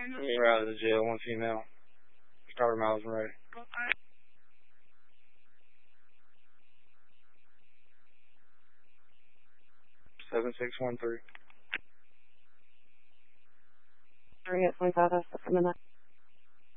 You're out of the jail, one female. Starter miles and ready. 7613. 3 at 25, that's the minute.